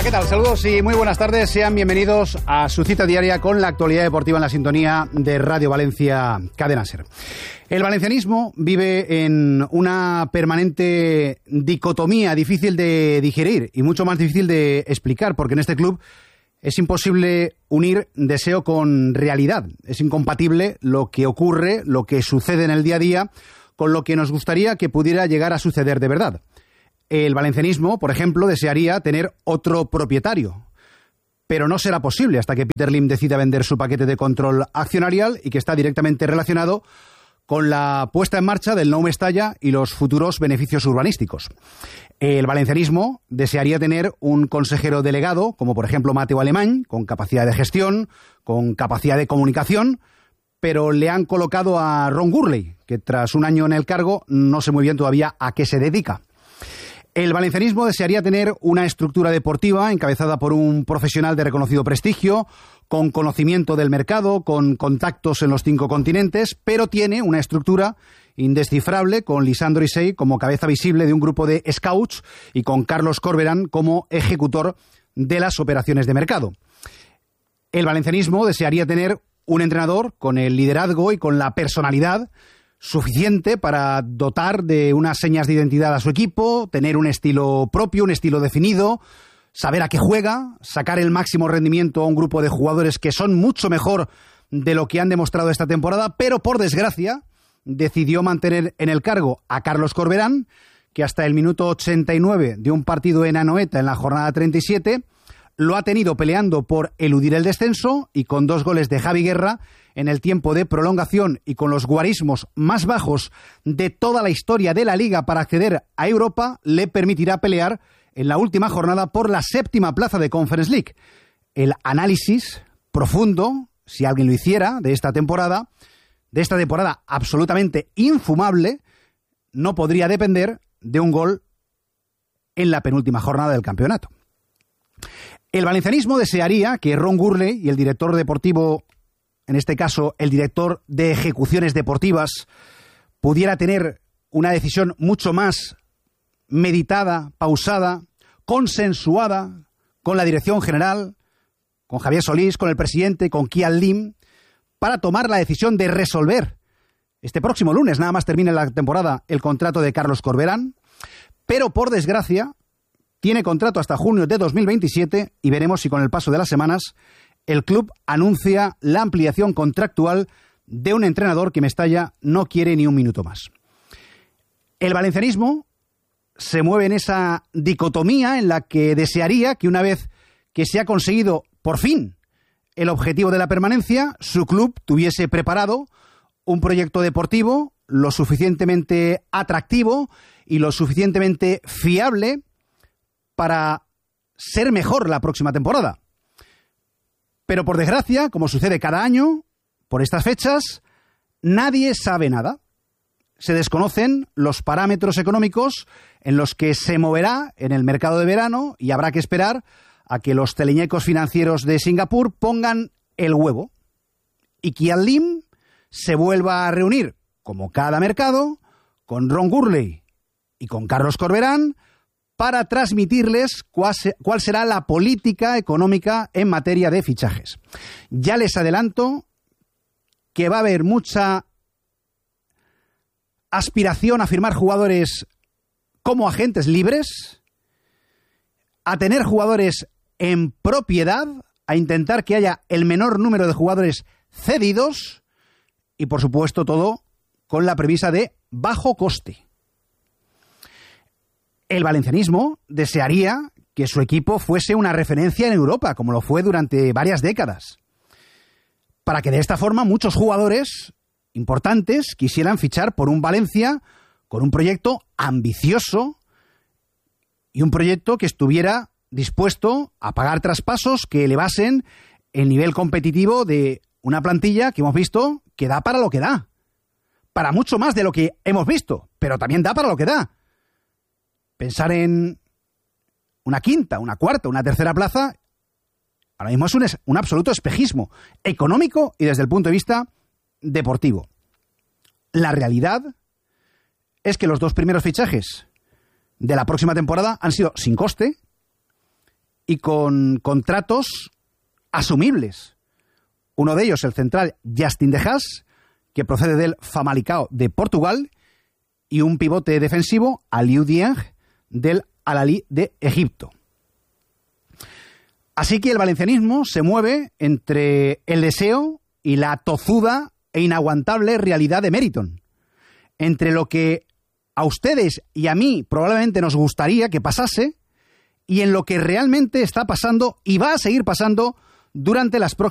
¿qué tal? Saludos y muy buenas tardes. Sean bienvenidos a su cita diaria con la actualidad deportiva en la sintonía de Radio Valencia Cadena SER. El valencianismo vive en una permanente dicotomía difícil de digerir y mucho más difícil de explicar, porque en este club es imposible unir deseo con realidad. Es incompatible lo que ocurre, lo que sucede en el día a día, con lo que nos gustaría que pudiera llegar a suceder de verdad. El valencianismo, por ejemplo, desearía tener otro propietario, pero no será posible hasta que Peter Lim decida vender su paquete de control accionarial y que está directamente relacionado con la puesta en marcha del Nou Mestalla y los futuros beneficios urbanísticos. El valencianismo desearía tener un consejero delegado, como por ejemplo Mateu Alemany, con capacidad de gestión, con capacidad de comunicación, pero le han colocado a Ron Gurley, que tras un año en el cargo no sé muy bien todavía a qué se dedica. El valencianismo desearía tener una estructura deportiva encabezada por un profesional de reconocido prestigio, con conocimiento del mercado, con contactos en los 5 continentes, pero tiene una estructura indescifrable con Lisandro Isei como cabeza visible de un grupo de scouts y con Carlos Corberán como ejecutor de las operaciones de mercado. El valencianismo desearía tener un entrenador con el liderazgo y con la personalidad suficiente para dotar de unas señas de identidad a su equipo, tener un estilo propio, un estilo definido, saber a qué juega, sacar el máximo rendimiento a un grupo de jugadores que son mucho mejor de lo que han demostrado esta temporada, pero por desgracia decidió mantener en el cargo a Carlos Corberán, que hasta el minuto 89 de un partido en Anoeta en la jornada 37 lo ha tenido peleando por eludir el descenso y con 2 goles de Javi Guerra en el tiempo de prolongación y con los guarismos más bajos de toda la historia de la Liga para acceder a Europa, le permitirá pelear en la última jornada por la 7ª plaza de Conference League. El análisis profundo, si alguien lo hiciera, de esta temporada absolutamente infumable, no podría depender de un gol en la penúltima jornada del campeonato. El valencianismo desearía que Ron Gurley y el director deportivo, en este caso el director de ejecuciones deportivas, pudiera tener una decisión mucho más meditada, pausada, consensuada con la dirección general, con Javier Solís, con el presidente, con Kian Lim, para tomar la decisión de resolver este próximo lunes, nada más termine la temporada, el contrato de Carlos Corberán, pero por desgracia tiene contrato hasta junio de 2027 y veremos si con el paso de las semanas el club anuncia la ampliación contractual de un entrenador que Mestalla no quiere ni un minuto más. El valencianismo se mueve en esa dicotomía en la que desearía que una vez que se ha conseguido por fin el objetivo de la permanencia, su club tuviese preparado un proyecto deportivo lo suficientemente atractivo y lo suficientemente fiable para ser mejor la próxima temporada. Pero por desgracia, como sucede cada año, por estas fechas, nadie sabe nada. Se desconocen los parámetros económicos en los que se moverá en el mercado de verano y habrá que esperar a que los teleñecos financieros de Singapur pongan el huevo y Kian Lim se vuelva a reunir, como cada mercado, con Ron Gurley y con Carlos Corberán para transmitirles cuál será la política económica en materia de fichajes. Ya les adelanto que va a haber mucha aspiración a firmar jugadores como agentes libres, a tener jugadores en propiedad, a intentar que haya el menor número de jugadores cedidos y, por supuesto, todo con la premisa de bajo coste. El valencianismo desearía que su equipo fuese una referencia en Europa, como lo fue durante varias décadas, para que de esta forma muchos jugadores importantes quisieran fichar por un Valencia con un proyecto ambicioso y un proyecto que estuviera dispuesto a pagar traspasos que elevasen el nivel competitivo de una plantilla que hemos visto que da para lo que da. Para mucho más de lo que hemos visto, pero también da para lo que da. Pensar en una quinta, una cuarta, una tercera plaza, ahora mismo es un absoluto espejismo económico y desde el punto de vista deportivo. La realidad es que los 2 primeros fichajes de la próxima temporada han sido sin coste y con contratos asumibles. Uno de ellos, el central Justin De Haas, que procede del Famalicão de Portugal, y un pivote defensivo, Aliou Dieng, del Al-Ahly de Egipto. Así que el valencianismo se mueve entre el deseo y la tozuda e inaguantable realidad de Meriton. Entre lo que a ustedes y a mí probablemente nos gustaría que pasase y en lo que realmente está pasando y va a seguir pasando durante las próximas